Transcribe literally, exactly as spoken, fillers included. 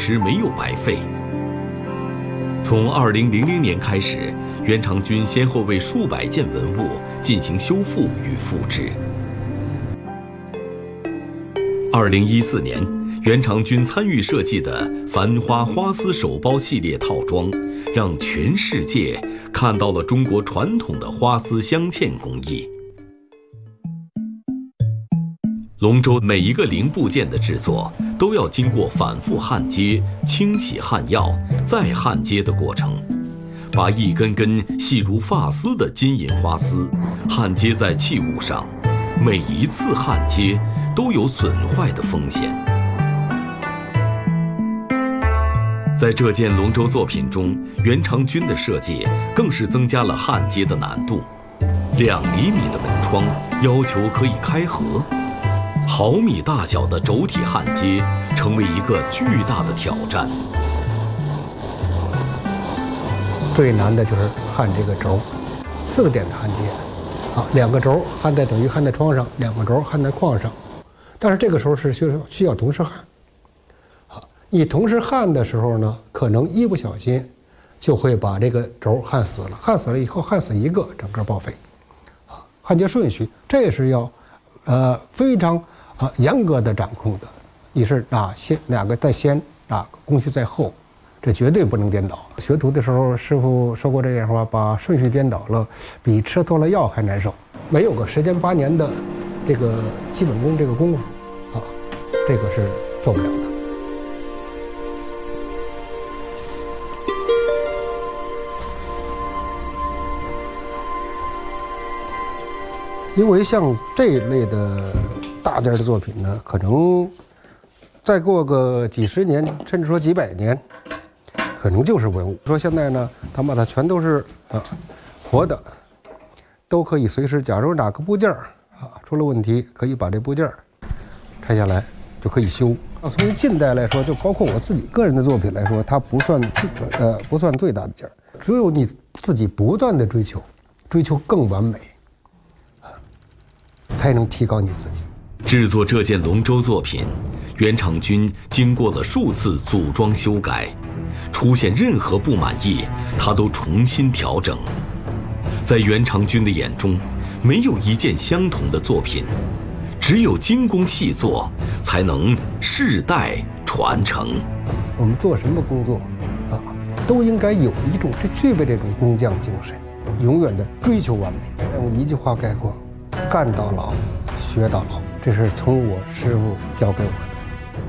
持没有白费。从二零零零年开始，袁长军先后为数百件文物进行修复与复制。二零一四年，袁长军参与设计的繁花花丝手包系列套装，让全世界看到了中国传统的花丝镶嵌工艺。龙舟每一个零部件的制作都要经过反复焊接、清洗焊药、再焊接的过程，把一根根细如发丝的金银花丝焊接在器物上，每一次焊接都有损坏的风险。在这件龙舟作品中，袁长军的设计更是增加了焊接的难度。两厘米的门窗要求可以开合，毫米大小的轴体焊接成为一个巨大的挑战。 最难的就是焊这个轴，四个点的焊接，啊，两个轴焊在等于焊在窗上，两个轴焊在框上，但是这个时候是需要需要同时焊，啊，你同时焊的时候呢，可能一不小心就会把这个轴焊死了，焊死了以后焊死一个，整个报废，啊，焊接顺序这是要，呃，非常啊严格的掌控的，你是哪先哪个在先，哪个工序在后。这绝对不能颠倒。学徒的时候，师傅说过这样话：把顺序颠倒了，比吃错了药还难受。没有个十年八年的这个基本功，这个功夫啊，这个是做不了的。因为像这一类的大件的作品呢，可能再过个几十年，甚至说几百年。可能就是文物。说现在呢，他把它全都是啊活的，都可以随时。假如哪个部件啊出了问题，可以把这部件拆下来就可以修。啊，从近代来说，就包括我自己个人的作品来说，它不算呃不算最大的件，只有你自己不断的追求，追求更完美，啊，才能提高你自己。 制作这件龙舟作品，袁长军经过了数次组装修改。出现任何不满意，他都重新调整。在袁长军的眼中，没有一件相同的作品，只有精工细作，才能世代传承。 我们做什么工作啊，都应该有一种这具备这种工匠精神，永远的追求完美。用一句话概括：干到老，学到老。这是从我师傅教给我的。